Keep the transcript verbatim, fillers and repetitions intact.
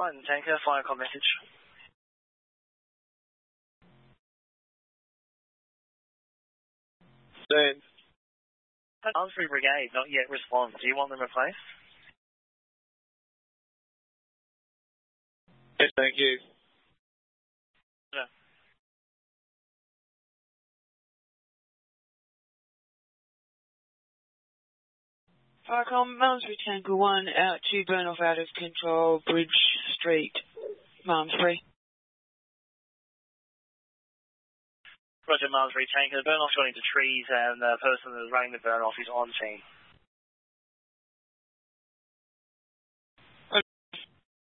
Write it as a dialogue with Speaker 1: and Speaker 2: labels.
Speaker 1: Fine, tanker, fire call message.
Speaker 2: Same.
Speaker 1: Malmesbury Brigade, not yet respond. Do you want them replaced?
Speaker 2: Yes, thank you.
Speaker 1: No.
Speaker 3: Firecom, Malmesbury Tanker one, out to burn off out of control, Bridge Street, Malmesbury.
Speaker 1: Roger, Malmesbury Tanker. The burn-off got into trees and the person that was running the burn-off is on scene.